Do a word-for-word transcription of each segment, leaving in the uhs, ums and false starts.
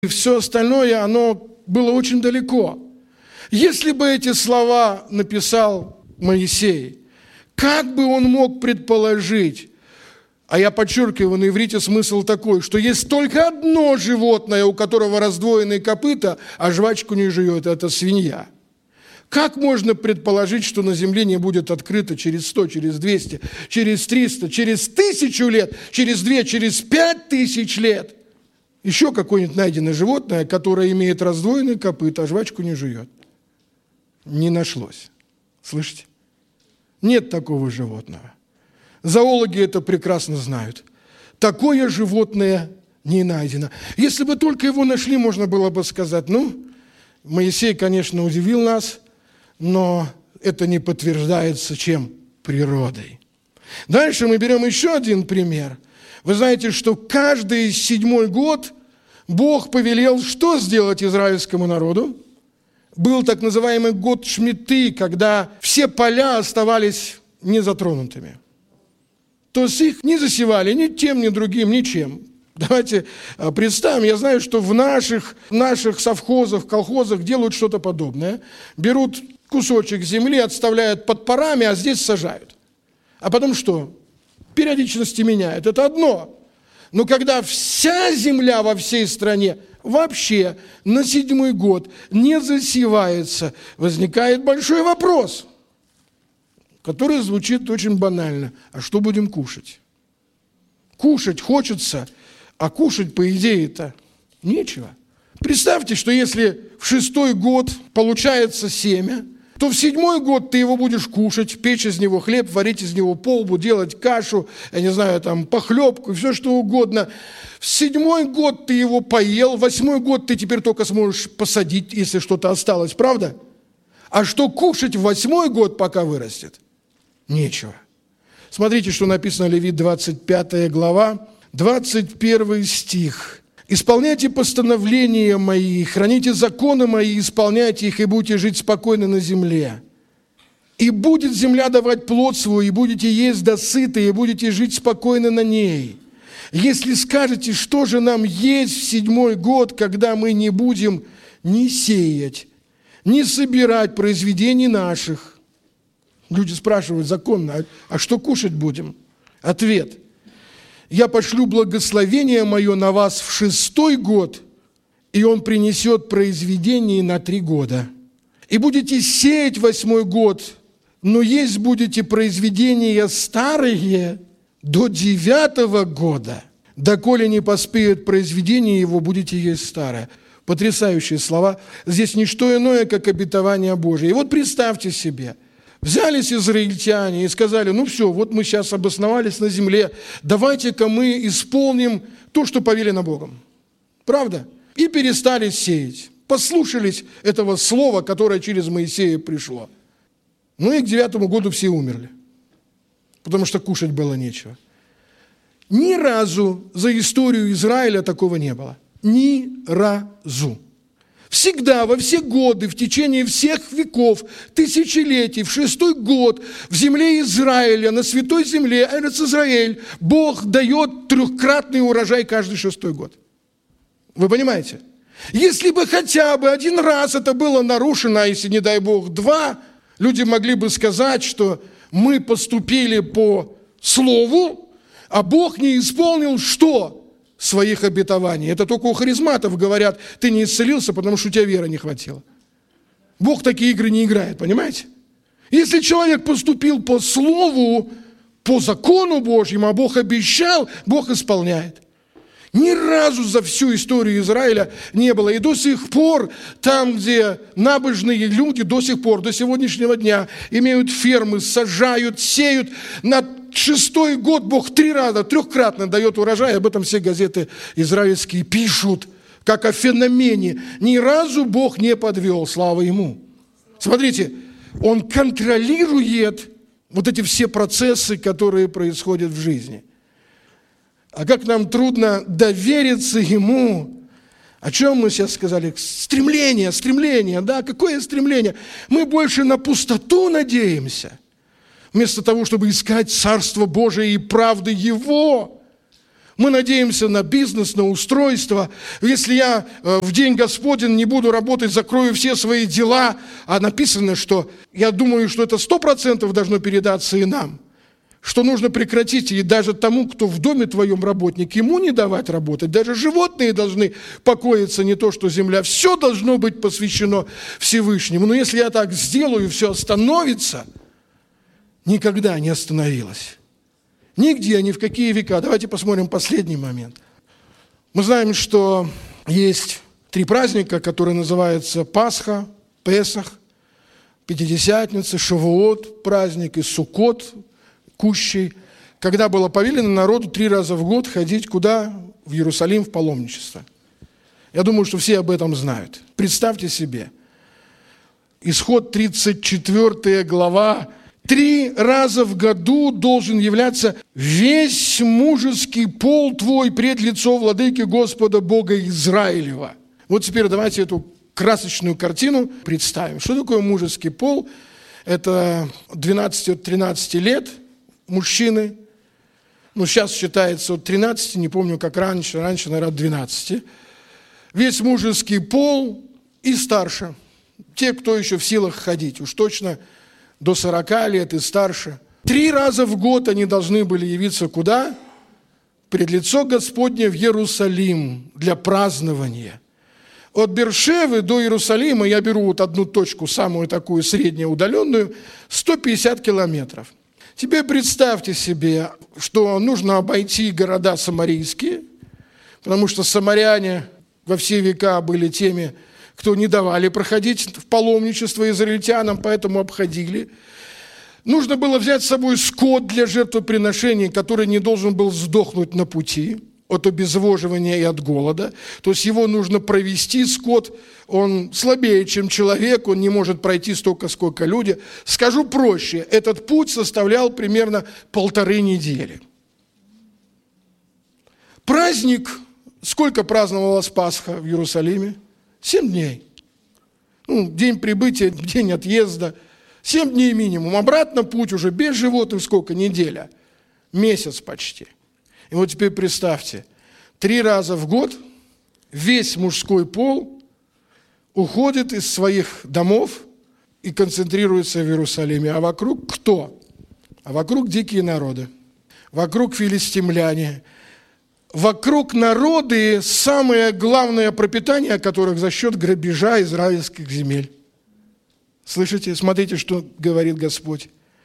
И все остальное, оно было очень далеко. Если бы эти слова написал Моисей, как бы он мог предположить, а я подчеркиваю, на иврите смысл такой, что есть только одно животное, у которого раздвоенные копыта, а жвачку не жует, это свинья. Как можно предположить, что на земле не будет открыто через сто, через двести, через триста, через тысячу лет, через две, через пять тысяч лет? Еще какое-нибудь найденное животное, которое имеет раздвоенные копыта, а жвачку не жует. Не нашлось. Слышите? Нет такого животного. Зоологи это прекрасно знают. Такое животное не найдено. Если бы только его нашли, можно было бы сказать, ну, Моисей, конечно, удивил нас, но это не подтверждается чем? Природой. Дальше мы берем еще один пример. Вы знаете, что каждый седьмой год Бог повелел что сделать израильскому народу? Был так называемый год Шмиты, когда все поля оставались незатронутыми. То есть их не засевали ни тем, ни другим, ничем. Давайте представим, я знаю, что в наших, наших совхозах, колхозах делают что-то подобное. Берут кусочек земли, отставляют под парами, а здесь сажают. А потом что? Периодичности меняют. Это одно. Но когда вся земля во всей стране вообще на седьмой год не засевается, возникает большой вопрос, который звучит очень банально. А что будем кушать? Кушать хочется, а кушать, по идее-то, нечего. Представьте, что если в шестой год получается семя, то в седьмой год ты его будешь кушать, печь из него хлеб, варить из него полбу, делать кашу, я не знаю, там, похлебку, все что угодно. В седьмой год ты его поел, в восьмой год ты теперь только сможешь посадить, если что-то осталось, правда? А что кушать в восьмой год, пока вырастет? Нечего. Смотрите, что написано Левит, двадцать пятая глава, двадцать первый стих. «Исполняйте постановления мои, храните законы мои, исполняйте их, и будете жить спокойно на земле. И будет земля давать плод свой, и будете есть до сыта, и будете жить спокойно на ней. Если скажете, что же нам есть в седьмой год, когда мы не будем ни сеять, ни собирать произведений наших». Люди спрашивают законно, а что кушать будем? Ответ. «Я пошлю благословение мое на вас в шестой год, и он принесет произведение на три года. И будете сеять восьмой год, но есть будете произведения старые до девятого года. Доколе не поспеет произведение его, будете есть старое». Потрясающие слова. Здесь не что иное, как обетование Божие. И вот представьте себе, взялись израильтяне и сказали, ну все, вот мы сейчас обосновались на земле, давайте-ка мы исполним то, что повелено Богом. Правда? И перестали сеять. Послушались этого слова, которое через Моисея пришло. Ну и к девятому году все умерли, потому что кушать было нечего. Ни разу за историю Израиля такого не было. Ни разу. Всегда, во все годы, в течение всех веков, тысячелетий, в шестой год в земле Израиля, на святой земле, Эрец-Израэль, Бог дает трехкратный урожай каждый шестой год. Вы понимаете? Если бы хотя бы один раз это было нарушено, а если, не дай Бог, два, люди могли бы сказать, что мы поступили по слову, а Бог не исполнил что? Своих обетований. Это только у харизматов говорят, ты не исцелился, потому что у тебя веры не хватило. Бог такие игры не играет, понимаете? Если человек поступил по слову, по закону Божьему, а Бог обещал, Бог исполняет. Ни разу за всю историю Израиля не было. И до сих пор, там, где набожные люди, до сих пор, до сегодняшнего дня имеют фермы, сажают, сеют. На шестой год Бог три раза, трехкратно дает урожай. Об этом все газеты израильские пишут, как о феномене. Ни разу Бог не подвел, слава Ему. Смотрите, Он контролирует вот эти все процессы, которые происходят в жизни. А как нам трудно довериться Ему. О чем мы сейчас сказали? Стремление, стремление, да, какое стремление? Мы больше на пустоту надеемся, вместо того, чтобы искать Царство Божие и правды Его. Мы надеемся на бизнес, на устройство. Если я в день Господень не буду работать, закрою все свои дела, а написано, что я думаю, что это сто процентов должно передаться и нам, что нужно прекратить, и даже тому, кто в доме твоем работник, ему не давать работать. Даже животные должны покоиться, не то что земля. Все должно быть посвящено Всевышнему. Но если я так сделаю, все остановится, никогда не остановилось. Нигде, ни в какие века. Давайте посмотрим последний момент. Мы знаем, что есть три праздника, которые называются Пасха, Песах, Пятидесятница, Шавуот праздник и Суккот, Кущей, когда было повелено народу три раза в год ходить куда? В Иерусалим, в паломничество. Я думаю, что все об этом знают. Представьте себе. Исход тридцать четвёртая глава. Три раза в году должен являться весь мужеский пол твой пред лицо владыки Господа Бога Израилева. Вот теперь давайте эту красочную картину представим. Что такое мужеский пол? Это двенадцать-тринадцать лет мужчины. Ну, сейчас считается от тринадцати, не помню, как раньше. Раньше, наверное, от двенадцати. Весь мужеский пол и старше. Те, кто еще в силах ходить. Уж точно до сорока лет и старше. Три раза в год они должны были явиться куда? Пред лицо Господне в Иерусалим для празднования. От Бершевы до Иерусалима, я беру вот одну точку, самую такую среднюю удаленную, сто пятьдесят километров. Теперь представьте себе, что нужно обойти города самарийские, потому что самаряне во все века были теми, кто не давали проходить в паломничество израильтянам, поэтому обходили. Нужно было взять с собой скот для жертвоприношений, который не должен был сдохнуть на пути от обезвоживания и от голода. То есть его нужно провести, скот, он слабее, чем человек, он не может пройти столько, сколько люди. Скажу проще, этот путь составлял примерно полторы недели. Праздник, сколько праздновалась Пасха в Иерусалиме? Семь дней. Ну, день прибытия, день отъезда. Семь дней минимум. Обратно путь уже без животных сколько? Неделя. Месяц почти. И вот теперь представьте, три раза в год весь мужской пол уходит из своих домов и концентрируется в Иерусалиме. А вокруг кто? А вокруг дикие народы. Вокруг филистимляне. Вокруг народы самое главное пропитание, которых за счет грабежа израильских земель. Слышите? Смотрите, что говорит Господь.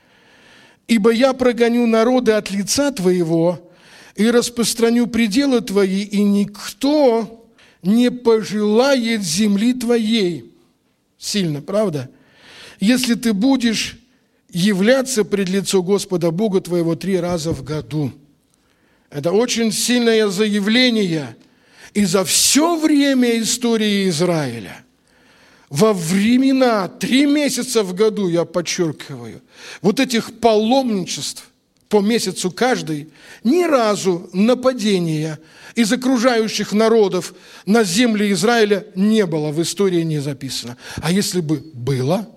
«Ибо я прогоню народы от лица твоего и распространю пределы твои, и никто не пожелает земли твоей». Сильно, правда? «Если ты будешь являться пред лицо Господа Бога твоего три раза в году». Это очень сильное заявление. И за все время истории Израиля, во времена, три месяца в году, я подчеркиваю, вот этих паломничеств, по месяцу каждый, ни разу нападения из окружающих народов на земли Израиля не было, в истории не записано. А если бы было,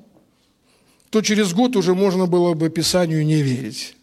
то через год уже можно было бы Писанию не верить.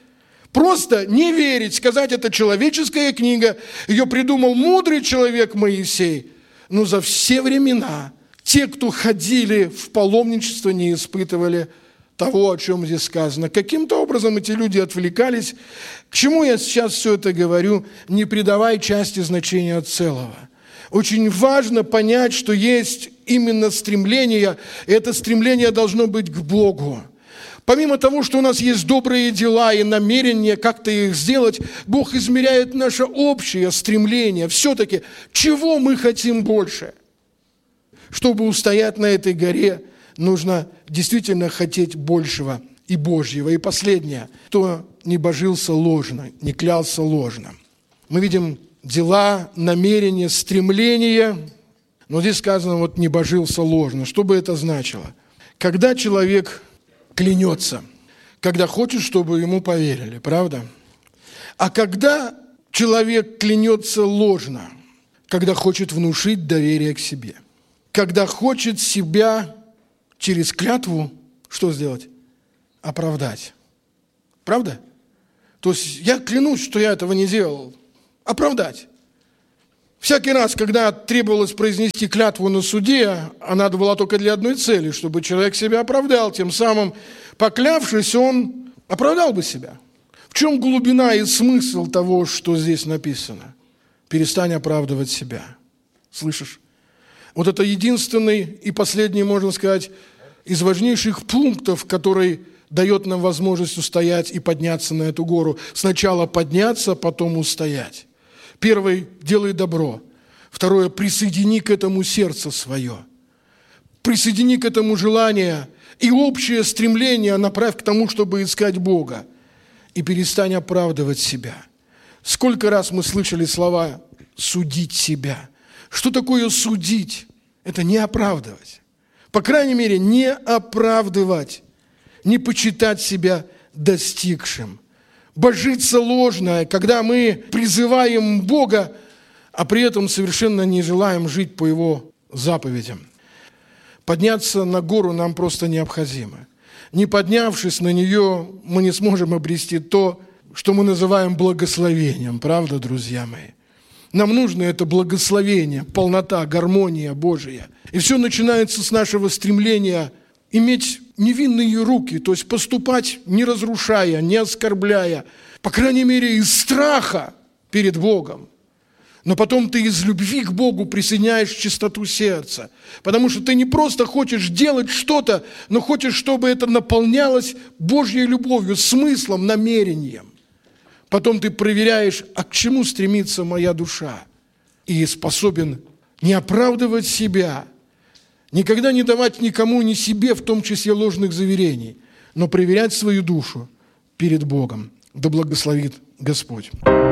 Просто не верить, сказать, это человеческая книга, ее придумал мудрый человек Моисей. Но за все времена те, кто ходили в паломничество, не испытывали того, о чем здесь сказано. Каким-то образом эти люди отвлекались. К чему я сейчас все это говорю? Не придавай части значения от целого. Очень важно понять, что есть именно стремление, и это стремление должно быть к Богу. Помимо того, что у нас есть добрые дела и намерения как-то их сделать, Бог измеряет наше общее стремление. Все-таки, чего мы хотим больше? Чтобы устоять на этой горе, нужно действительно хотеть большего и Божьего. И последнее, кто не божился ложно, не клялся ложно. Мы видим дела, намерения, стремления, но здесь сказано, вот не божился ложно. Что бы это значило? Когда человек клянется, когда хочет, чтобы ему поверили, правда? А когда человек клянется ложно, когда хочет внушить доверие к себе, когда хочет себя через клятву, что сделать? Оправдать. Правда? То есть я клянусь, что я этого не делал. оправдать. Всякий раз, когда требовалось произнести клятву на суде, она была только для одной цели, чтобы человек себя оправдал. Тем самым, поклявшись, он оправдал бы себя. В чем глубина и смысл того, что здесь написано? Перестань оправдывать себя. Слышишь? Вот это единственный и последний, можно сказать, из важнейших пунктов, который дает нам возможность устоять и подняться на эту гору. Сначала подняться, потом устоять. Первый – делай добро. Второе – присоедини к этому сердце свое. Присоедини к этому желание и общее стремление направь к тому, чтобы искать Бога. И перестань оправдывать себя. Сколько раз мы слышали слова «судить себя». Что такое судить? Это не оправдывать. По крайней мере, не оправдывать, не почитать себя достигшим. Божиться ложное, когда мы призываем Бога, а при этом совершенно не желаем жить по Его заповедям. Подняться на гору нам просто необходимо. Не поднявшись на нее, мы не сможем обрести то, что мы называем благословением. Правда, друзья мои? Нам нужно это благословение, полнота, гармония Божия. И все начинается с нашего стремления иметь невинные руки, то есть поступать не разрушая, не оскорбляя, по крайней мере, из страха перед Богом. Но потом ты из любви к Богу присоединяешь чистоту сердца, потому что ты не просто хочешь делать что-то, но хочешь, чтобы это наполнялось Божьей любовью, смыслом, намерением. Потом ты проверяешь, а к чему стремится моя душа, и способен не оправдывать себя, никогда не давать никому, ни себе, в том числе ложных заверений, но проверять свою душу перед Богом. Да благословит Господь.